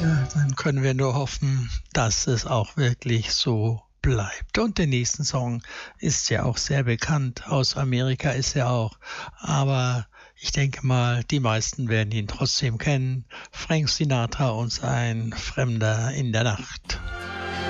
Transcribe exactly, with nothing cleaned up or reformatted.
Ja, dann können wir nur hoffen, dass es auch wirklich so bleibt. Und der nächste Song ist ja auch sehr bekannt. Aus Amerika ist er auch. Aber ich denke mal, die meisten werden ihn trotzdem kennen. Frank Sinatra und sein Fremder in der Nacht.